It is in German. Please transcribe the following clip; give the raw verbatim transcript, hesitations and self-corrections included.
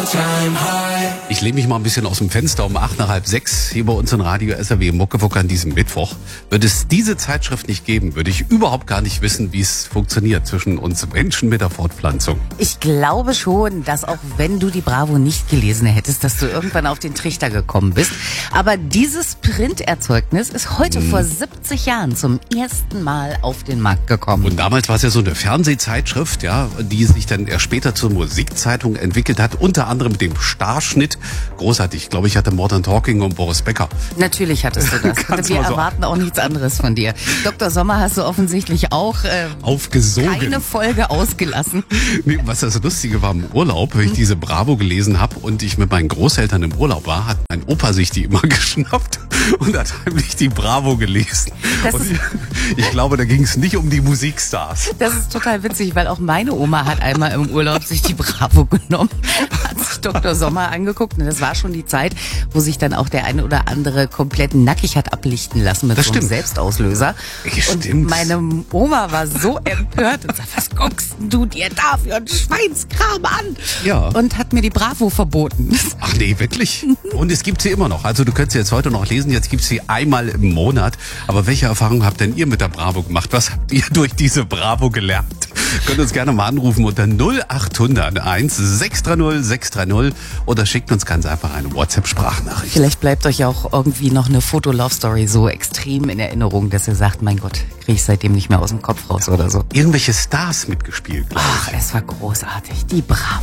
Ich lehne mich mal ein bisschen aus dem Fenster um acht nach halb sechs hier bei uns in Radio S R W Muckefuck an diesem Mittwoch. Würde es diese Zeitschrift nicht geben, würde ich überhaupt gar nicht wissen, wie es funktioniert zwischen uns Menschen mit der Fortpflanzung. Ich glaube schon, dass auch wenn du die Bravo nicht gelesen hättest, dass du irgendwann auf den Trichter gekommen bist. Aber dieses Printerzeugnis ist heute hm. vor siebzig Jahren zum ersten Mal auf den Markt gekommen. Und damals war es ja so eine Fernsehzeitschrift, ja, die sich dann erst später zur Musikzeitung entwickelt hat, unter anderem mit dem Starschnitt. Großartig. Ich glaube, ich hatte Modern Talking und Boris Becker. Natürlich hattest du das. Wir so erwarten auch nichts anderes von dir. Doktor Sommer hast du offensichtlich auch äh, aufgesogen. Keine Folge ausgelassen. Nee, was das Lustige war im Urlaub, wenn ich diese Bravo gelesen habe und ich mit meinen Großeltern im Urlaub war, hat mein Opa sich die immer geschnappt und hat heimlich die Bravo gelesen. Und ich, ich glaube, da ging es nicht um die Musikstars. Das ist total witzig, weil auch meine Oma hat einmal im Urlaub sich die Bravo genommen, hat sich Doktor Sommer angeguckt und das war schon die Zeit, wo sich dann auch der eine oder andere komplett nackig hat ablichten lassen mit das so einem stimmt. Selbstauslöser. Stimmt. Und meine Oma war so empört und sagt, was guckst du dir da für einen Schweinskram an? Ja. Und hat mir die Bravo verboten. Ach nee, wirklich? Und es gibt sie immer noch. Also du könntest sie jetzt heute noch lesen, jetzt gibt es sie einmal im Monat. Aber welche Erfahrungen habt denn ihr mit der Bravo gemacht? Was habt ihr durch diese Bravo gelernt? Könnt uns gerne mal anrufen unter null acht null null eins sechs drei null sechs drei null oder schickt uns ganz einfach eine WhatsApp-Sprachnachricht. Vielleicht bleibt euch auch irgendwie noch eine Foto-Love-Story so extrem in Erinnerung, dass ihr sagt, mein Gott, kriege ich seitdem nicht mehr aus dem Kopf raus oder so. Irgendwelche Stars mitgespielt, glaube ich. Ach, es war großartig. Die Bravo.